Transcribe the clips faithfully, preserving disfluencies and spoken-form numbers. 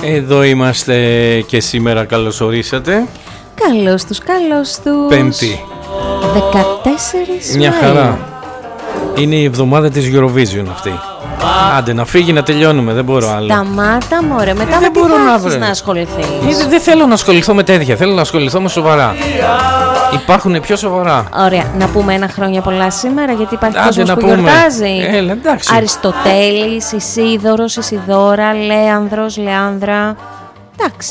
Εδώ είμαστε και σήμερα, καλώς ορίσατε. Καλώς τους, καλώς τους. Πέμπτη δεκατέσσερις Μια Μαΐου. χαρά. Είναι η εβδομάδα της Eurovision αυτή. Άντε να φύγει, να τελειώνουμε, δεν μπορώ άλλο. Σταμάτα μωρέ, μετά Ε, με δεν τι μπορώ θα να έχεις βρω. να ασχοληθείς. Ε, Δεν θέλω να ασχοληθώ με τέτοια, θέλω να ασχοληθώ με σοβαρά. Υπάρχουν πιο σοβαρά. Ωραία, να πούμε ένα χρόνια πολλά σήμερα, γιατί υπάρχει Άντε κόσμος να που πούμε. γιορτάζει. Έλα, εντάξει. Αριστοτέλης, Ισίδωρος, Ισιδώρα, Λέανδρος, Λεάνδρα. Εντάξει.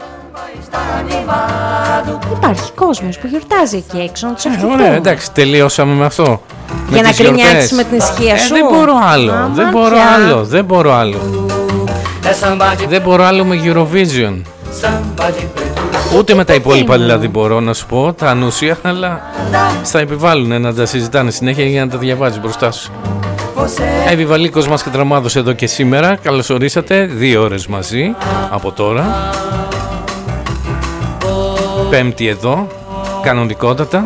Υπάρχει κόσμος που γιορτάζει εκεί έξω, να τους Ε, ευχηθούμε. ωραία, εντάξει, τελείωσαμε με αυτό. Για με να τις γιορτές. κρινιάξεις με την ισχύα Ε, σου. δεν μπορώ άλλο, Άμα δεν μπορώ πια. άλλο, δεν μπορώ άλλο. Δεν μπορώ άλλο με Eurovision. Ούτε με τα υπόλοιπα δηλαδή μπορώ να σου πω, τα ανούσια, αλλά στα επιβάλλουν να τα συζητάνε συνέχεια για να τα διαβάζεις μπροστά σου. Επιβαλίκος μας και Τραμάδος εδώ και σήμερα. Καλώς ορίσατε, δύο ώρες μαζί από τώρα. Πέμπτη εδώ, κανονικότατα.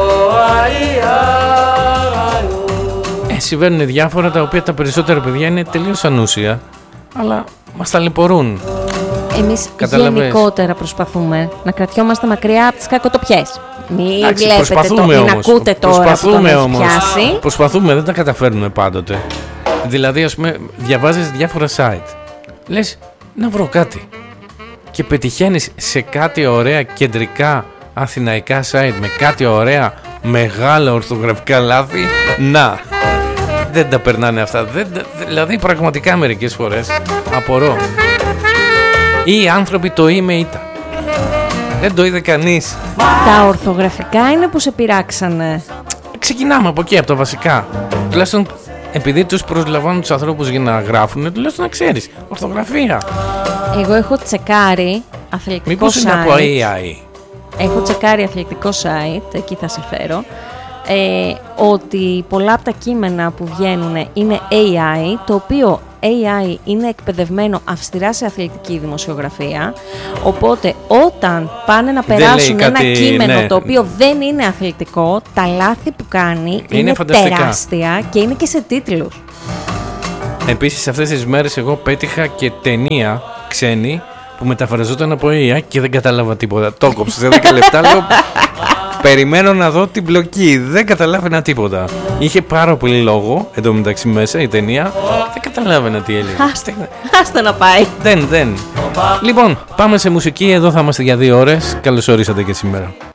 Ε, συμβαίνουν διάφορα τα οποία τα περισσότερα παιδιά είναι τελείως ανούσια, αλλά μας ταλαιπωρούν. Εμείς Καταλαβες. γενικότερα προσπαθούμε να κρατιόμαστε μακριά από τις κακοτοπιές. Μην Εντάξει, βλέπετε το, προσπαθούμε μην όμως. ακούτε τώρα που τον Προσπαθούμε έχει όμως. πιάσει. Προσπαθούμε, δεν τα καταφέρνουμε πάντοτε. Δηλαδή, ας πούμε, διαβάζεις διάφορα site. Λες, να βρω κάτι. Και πετυχαίνεις σε κάτι ωραία κεντρικά αθηναϊκά site με κάτι ωραία μεγάλα ορθογραφικά λάθη. Να, δεν τα περνάνε αυτά. Δεν, δηλαδή, πραγματικά μερικές φορές απορώ. Ή οι άνθρωποι το είμαι ήτα. Δεν το είδε κανείς. Τα ορθογραφικά είναι που σε πειράξανε. Ξεκινάμε από εκεί, από τα βασικά. Τουλάχιστον επειδή τους προσλαμβάνουν τους ανθρώπους για να γράφουν, τουλάχιστον να ξέρεις. Ορθογραφία. Εγώ έχω τσεκάρει αθλητικό Μήπως είναι από site. έι άι. Έχω τσεκάρει αθλητικό site, εκεί θα σε φέρω. Ε, ότι πολλά από τα κείμενα που βγαίνουν είναι έι άι, το οποίο έι άι είναι εκπαιδευμένο αυστηρά σε αθλητική δημοσιογραφία, οπότε όταν πάνε να Δεν περάσουν λέει κάτι, ένα κείμενο ναι. το οποίο δεν είναι αθλητικό, τα λάθη που κάνει είναι, Είναι φανταστικά. τεράστια και είναι και σε τίτλους. Επίσης αυτές τις μέρες εγώ πέτυχα και ταινία ξένη που μεταφραζόταν από έι άι και δεν κατάλαβα τίποτα. Το κόψα σε δέκα λεπτά, λέω περιμένω να δω την μπλοκή. Δεν καταλάβαινα τίποτα. Είχε πάρα πολύ λόγο εντωμεταξύ μέσα η ταινία. Δεν καταλάβαινα τι έλεγε. Άστα να πάει. Δεν, δεν. Λοιπόν, πάμε σε μουσική. Εδώ θα είμαστε για δύο ώρες. Καλώς ορίσατε και σήμερα.